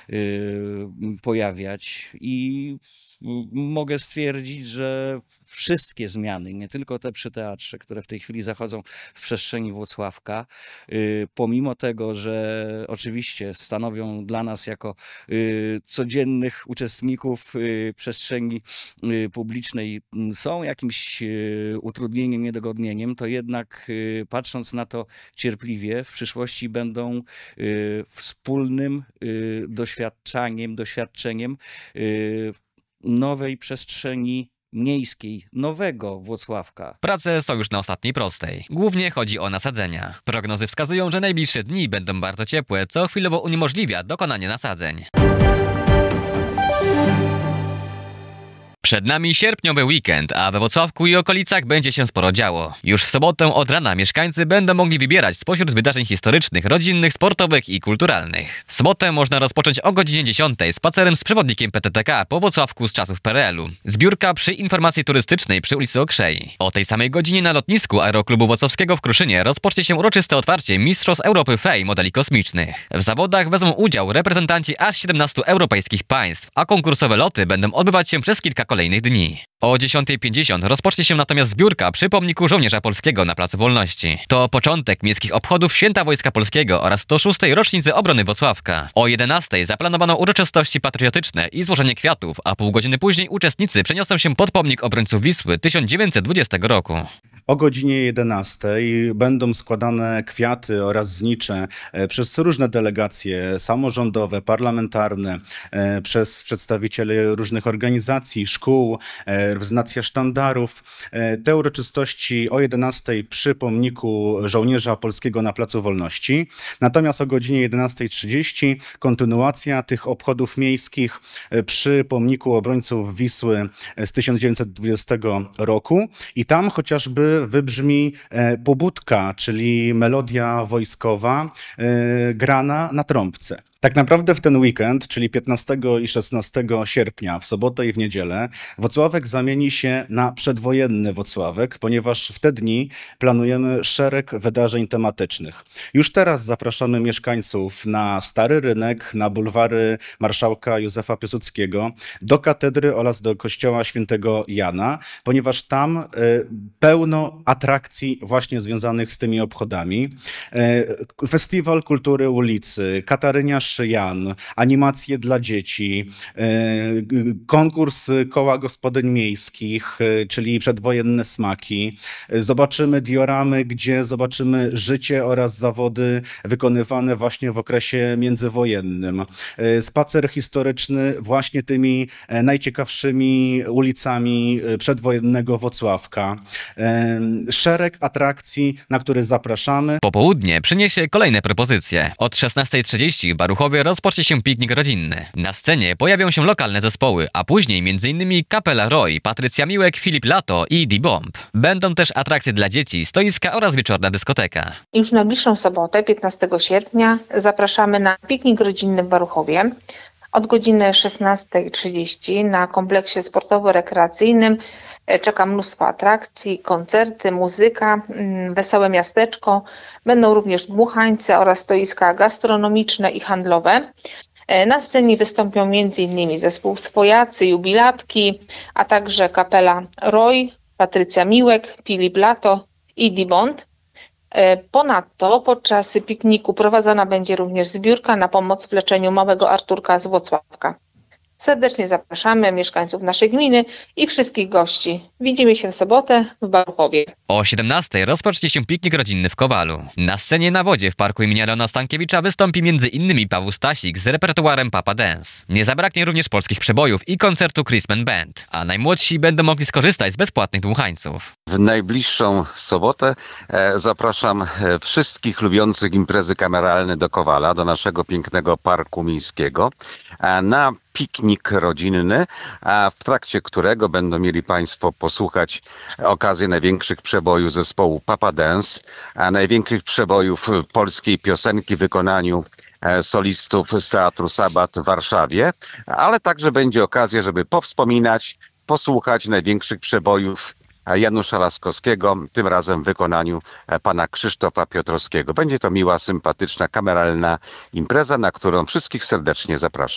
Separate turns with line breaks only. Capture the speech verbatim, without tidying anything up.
pojawiać i mogę stwierdzić, że wszystkie zmiany, nie tylko te przy teatrze, które w tej chwili zachodzą w przestrzeni Włocławka, pomimo tego, że oczywiście stanowią dla nas jako codziennych uczestników przestrzeni publicznej są jakimś utrudnieniem, niedogodnieniem, to jednak patrząc na to cierpliwie, w przyszłości będą wspólnym doświadczaniem, doświadczeniem nowej przestrzeni miejskiej, nowego Włocławka.
Prace są już na ostatniej prostej. Głównie chodzi o nasadzenia. Prognozy wskazują, że najbliższe dni będą bardzo ciepłe, co chwilowo uniemożliwia dokonanie nasadzeń. Przed nami sierpniowy weekend, a we Włocławku i okolicach będzie się sporo działo. Już w sobotę od rana mieszkańcy będą mogli wybierać spośród wydarzeń historycznych, rodzinnych, sportowych i kulturalnych. Sobotę można rozpocząć o godzinie dziesiątej spacerem z przewodnikiem P T T K po Włocławku z czasów P R L u. Zbiórka przy informacji turystycznej przy ulicy Okrzei. O tej samej godzinie na lotnisku Aeroklubu Włocławskiego w Kruszynie rozpocznie się uroczyste otwarcie Mistrzostw Europy F E I modeli kosmicznych. W zawodach wezmą udział reprezentanci aż siedemnastu europejskich państw, a konkursowe loty będą odbywać się przez kilka kolejnych dni. O dziesiątej pięćdziesiąt rozpocznie się natomiast zbiórka przy pomniku żołnierza polskiego na Placu Wolności. To początek miejskich obchodów Święta Wojska Polskiego oraz sto szóstej rocznicy obrony Włocławka. O jedenastej zaplanowano uroczystości patriotyczne i złożenie kwiatów, a pół godziny później uczestnicy przeniosą się pod pomnik obrońców Wisły tysiąc dziewięćset dwudziestego roku.
O godzinie jedenastej będą składane kwiaty oraz znicze przez różne delegacje samorządowe, parlamentarne, przez przedstawicieli różnych organizacji, szkół, reprezentacja sztandarów. Te uroczystości o jedenastej przy pomniku żołnierza polskiego na Placu Wolności. Natomiast o godzinie jedenastej trzydzieści kontynuacja tych obchodów miejskich przy pomniku obrońców Wisły z tysiąc dziewięćset dwudziestego roku. I tam chociażby wybrzmi pobudka, czyli melodia wojskowa grana na trąbce. Tak naprawdę w ten weekend, czyli piętnastego i szesnastego sierpnia, w sobotę i w niedzielę, Włocławek zamieni się na przedwojenny Włocławek, ponieważ w te dni planujemy szereg wydarzeń tematycznych. Już teraz zapraszamy mieszkańców na Stary Rynek, na bulwary Marszałka Józefa Piłsudskiego, do katedry oraz do kościoła świętego Jana, ponieważ tam y, pełno atrakcji właśnie związanych z tymi obchodami. Y, Festiwal Kultury Ulicy, Katarynia Jan, animacje dla dzieci, konkurs koła gospodyń miejskich, czyli przedwojenne smaki. Zobaczymy dioramy, gdzie zobaczymy życie oraz zawody wykonywane właśnie w okresie międzywojennym. Spacer historyczny właśnie tymi najciekawszymi ulicami przedwojennego Włocławka. Szereg atrakcji, na które zapraszamy.
Popołudnie przyniesie kolejne propozycje. Od szesnastej trzydzieści w Baruchowie rozpocznie się piknik rodzinny. Na scenie pojawią się lokalne zespoły, a później między innymi Kapela Roy, Patrycja Miłek, Filip Lato i D-Bomb. Będą też atrakcje dla dzieci, stoiska oraz wieczorna dyskoteka.
Już w najbliższą sobotę, piętnastego sierpnia, zapraszamy na piknik rodzinny w Baruchowie. Od godziny szesnastej trzydzieści na kompleksie sportowo-rekreacyjnym czeka mnóstwo atrakcji, koncerty, muzyka, wesołe miasteczko. Będą również dmuchańce oraz stoiska gastronomiczne i handlowe. Na scenie wystąpią między innymi zespół Swojacy, Jubilatki, a także kapela Roy, Patrycja Miłek, Filip Lato i D-Bomb. Ponadto podczas pikniku prowadzona będzie również zbiórka na pomoc w leczeniu małego Arturka z Włocławka. Serdecznie zapraszamy mieszkańców naszej gminy i wszystkich gości. Widzimy się w sobotę w Baruchowie.
O siedemnastej rozpocznie się piknik rodzinny w Kowalu. Na scenie na wodzie w parku imienia Leona Stankiewicza wystąpi między innymi Paweł Stasik z repertuarem Papa Dance. Nie zabraknie również polskich przebojów i koncertu Chrisman Band, a najmłodsi będą mogli skorzystać z bezpłatnych dmuchańców.
W najbliższą sobotę e, zapraszam wszystkich lubiących imprezy kameralne do Kowala, do naszego pięknego parku miejskiego, e, na piknik rodzinny, a w trakcie którego będą mieli Państwo posłuchać okazji największych przebojów zespołu Papa Dance, a największych przebojów polskiej piosenki w wykonaniu solistów z Teatru Sabat w Warszawie, ale także będzie okazja, żeby powspominać, posłuchać największych przebojów Janusza Laskowskiego, tym razem w wykonaniu pana Krzysztofa Piotrowskiego. Będzie to miła, sympatyczna, kameralna impreza, na którą wszystkich serdecznie zapraszam.